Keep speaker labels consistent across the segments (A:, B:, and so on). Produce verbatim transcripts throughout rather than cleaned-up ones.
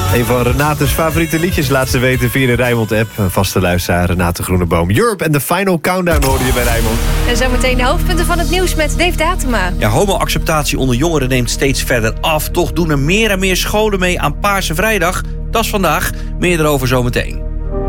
A: Een van Renate's favoriete liedjes laat ze weten via de Rijnmond-app. Een vaste luisteraar, Renate Groeneboom. Europe en de Final Countdown hoorde je bij Rijnmond.
B: En zometeen de hoofdpunten van het nieuws met Dave Datema.
C: Ja, homo-acceptatie onder jongeren neemt steeds verder af. Toch doen er meer en meer scholen mee aan Paarse Vrijdag. Dat is vandaag. Meer erover zometeen.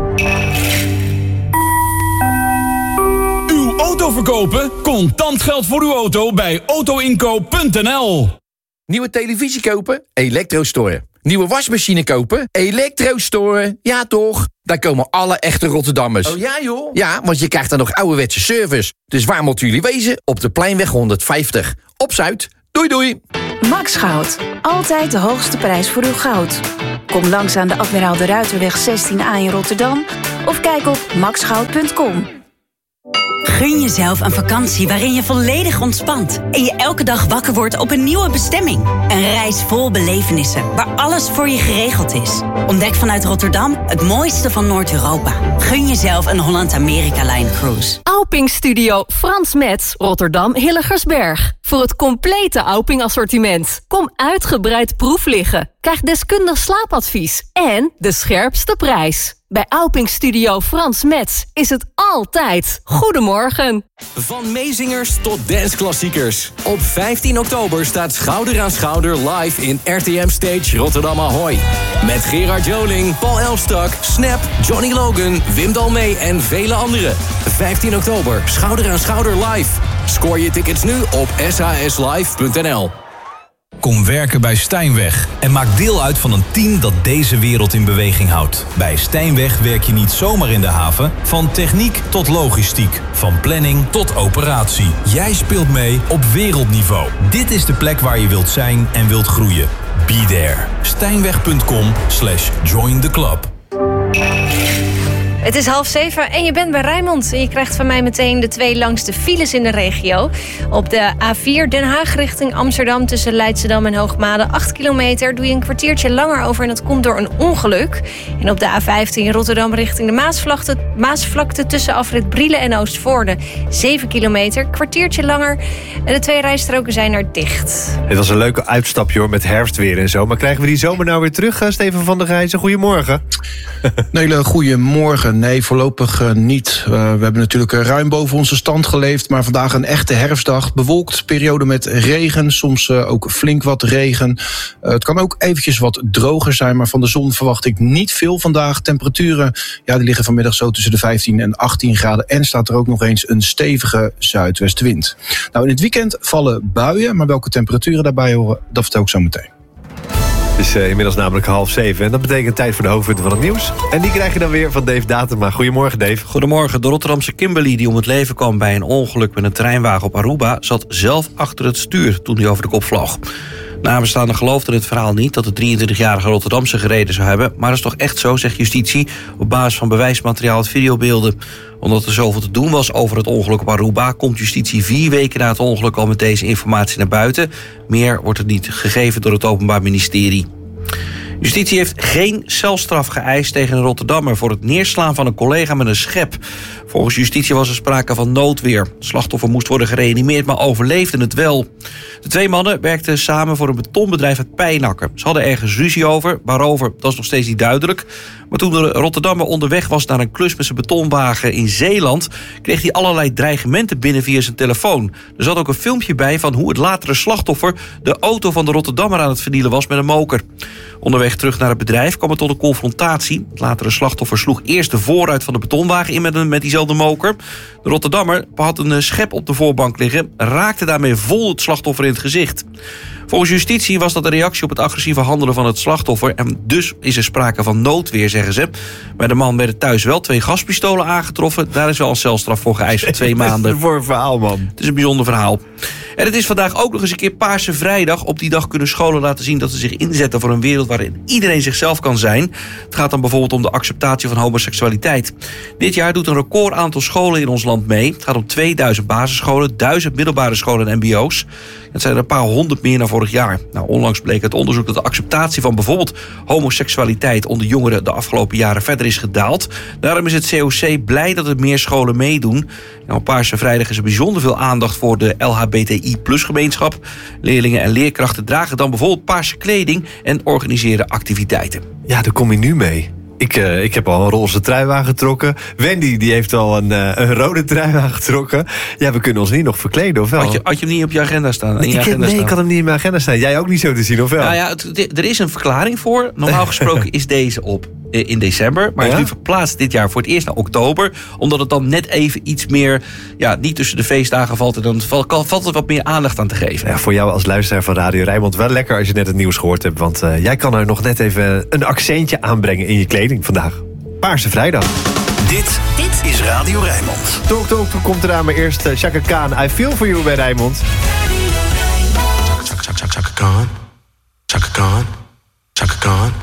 D: Uw auto verkopen? Contant geld voor uw auto bij autoinkoop punt n l.
E: Nieuwe televisie kopen? Elektrostore. Nieuwe wasmachine kopen? Elektrostore. Ja toch? Daar komen alle echte Rotterdammers.
F: Oh ja joh?
E: Ja, want je krijgt dan nog ouderwetse service. Dus waar moeten jullie wezen? Op de Pleinweg honderdvijftig. Op Zuid. Doei doei.
G: Max Goud. Altijd de hoogste prijs voor uw goud. Kom langs aan de Admiraal de Ruiterweg zestien A in Rotterdam. Of kijk op max goud punt com.
H: Gun jezelf een vakantie waarin je volledig ontspant en je elke dag wakker wordt op een nieuwe bestemming. Een reis vol belevenissen, waar alles voor je geregeld is. Ontdek vanuit Rotterdam het mooiste van Noord-Europa. Gun jezelf een Holland-Amerika-Line cruise.
I: Auping Studio Frans Metz, Rotterdam Hilligersberg. Voor het complete Auping assortiment. Kom uitgebreid proef liggen. Krijg deskundig slaapadvies en de scherpste prijs. Bij Auping Studio Frans Metz is het altijd Goedemorgen.
J: Van meezingers tot danceklassiekers. Op vijftien oktober staat Schouder aan Schouder live in R T M Stage Rotterdam Ahoy. Met Gerard Joling, Paul Elstak, Snap, Johnny Logan, Wim Dalmee en vele anderen. vijftien oktober, Schouder aan Schouder live. Scoor je tickets nu op s h s live punt n l.
D: Kom werken bij Stijnweg en maak deel uit van een team dat deze wereld in beweging houdt. Bij Stijnweg werk je niet zomaar in de haven, van techniek tot logistiek, van planning tot operatie. Jij speelt mee op wereldniveau. Dit is de plek waar je wilt zijn en wilt groeien. Be there. Stijnweg punt com slash join the club.
B: Het is half zeven en je bent bij Rijnmond. En je krijgt van mij meteen de twee langste files in de regio. Op de A vier Den Haag richting Amsterdam tussen Leidschendam en Hoogmade. acht kilometer doe je een kwartiertje langer over en dat komt door een ongeluk. En op de A vijftien Rotterdam richting de Maasvlakte, Maasvlakte tussen afrit Brielen en Oostvoorde. zeven kilometer, kwartiertje langer. En de twee rijstroken zijn er dicht.
A: Het was een leuke uitstapje hoor, met herfstweer en zo. Maar krijgen we die zomer nou weer terug, Steven van der Gijzen? Goedemorgen.
K: Een hele goede morgen. Nee, voorlopig uh, niet. Uh, we hebben natuurlijk uh, ruim boven onze stand geleefd, maar vandaag een echte herfstdag. Bewolkt, periode met regen, soms uh, ook flink wat regen. Uh, het kan ook eventjes wat droger zijn, maar van de zon verwacht ik niet veel vandaag. Temperaturen, ja, die liggen vanmiddag zo tussen de vijftien en achttien graden. En staat er ook nog eens een stevige zuidwestenwind. Nou, in het weekend vallen buien, maar welke temperaturen daarbij horen, dat vertel ik zo meteen.
A: Het is uh, inmiddels namelijk half zeven. En dat betekent tijd voor de hoofdpunten van het nieuws. En die krijg je dan weer van Dave Datema. Goedemorgen, Dave.
C: Goedemorgen. De Rotterdamse Kimberly, die om het leven kwam bij een ongeluk met een treinwagen op Aruba, zat zelf achter het stuur toen hij over de kop vloog. Nabestaanden geloofden het verhaal niet dat de drieëntwintigjarige Rotterdamse gereden zou hebben. Maar dat is toch echt zo, zegt justitie, op basis van bewijsmateriaal uit videobeelden. Omdat er zoveel te doen was over het ongeluk op Aruba, komt justitie vier weken na het ongeluk al met deze informatie naar buiten. Meer wordt er niet gegeven door het Openbaar Ministerie. Justitie heeft geen celstraf geëist tegen een Rotterdammer voor het neerslaan van een collega met een schep. Volgens justitie was er sprake van noodweer. Het slachtoffer moest worden gereanimeerd, maar overleefde het wel. De twee mannen werkten samen voor een betonbedrijf uit Pijnakker. Ze hadden ergens ruzie over, waarover, dat is nog steeds niet duidelijk. Maar toen de Rotterdammer onderweg was naar een klus met zijn betonwagen in Zeeland, kreeg hij allerlei dreigementen binnen via zijn telefoon. Er zat ook een filmpje bij van hoe het latere slachtoffer de auto van de Rotterdammer aan het vernielen was met een moker. Onderweg terug naar het bedrijf kwam het tot een confrontatie. Het latere slachtoffer sloeg eerst de voorruit van de betonwagen in met, een, met diezelfde moker. De Rotterdammer had een schep op de voorbank liggen, raakte daarmee vol het slachtoffer in het gezicht. Volgens justitie was dat een reactie op het agressieve handelen van het slachtoffer en dus is er sprake van noodweer, zeggen ze. Bij de man werden thuis wel twee gaspistolen aangetroffen. Daar is wel een celstraf voor geëist van twee maanden.
A: Wat is voor een verhaal, man?
C: Het is een bijzonder verhaal. En het is vandaag ook nog eens een keer Paarse Vrijdag. Op die dag kunnen scholen laten zien dat ze zich inzetten voor een wereld waarin iedereen zichzelf kan zijn. Het gaat dan bijvoorbeeld om de acceptatie van homoseksualiteit. Dit jaar doet een record aantal scholen in ons land mee. Het gaat om tweeduizend basisscholen, duizend middelbare scholen en mbo's. Het zijn er een paar honderd meer dan vorig vorig jaar. Nou, onlangs bleek uit onderzoek dat de acceptatie van bijvoorbeeld homoseksualiteit onder jongeren de afgelopen jaren verder is gedaald. Daarom is het C O C blij dat er meer scholen meedoen. En op Paarse Vrijdag is er bijzonder veel aandacht voor de L H B T I plus gemeenschap. Leerlingen en leerkrachten dragen dan bijvoorbeeld paarse kleding en organiseren activiteiten.
A: Ja, daar kom je nu mee. Ik, uh, ik heb al een roze trui aangetrokken. Wendy die heeft al een, uh, een rode trui aangetrokken. Ja, we kunnen ons niet nog verkleden, of wel?
C: Had je, had je hem niet op je agenda staan?
A: Ik,
C: je agenda
A: nee,
C: staan?
A: ik had hem niet in mijn agenda staan. Jij ook niet zo te zien, of wel?
C: Nou ja, het, er is een verklaring voor. Normaal gesproken is deze op in december. Maar
A: ja?
C: is nu verplaatst dit jaar voor het eerst naar oktober. Omdat het dan net even iets meer, ja, niet tussen de feestdagen valt. En dan valt, valt er wat meer aandacht aan te geven.
A: Ja, voor jou als luisteraar van Radio Rijnmond wel lekker als je net het nieuws gehoord hebt. Want uh, jij kan er nog net even een accentje aanbrengen in je kleding vandaag. Paarse Vrijdag.
D: Dit, dit is Radio Rijnmond.
A: Tok Tok, toen komt eraan maar eerst uh, Chaka Khan. I Feel For You bij Rijnmond.
F: Chaka, Chaka, Chaka, Chaka Khan.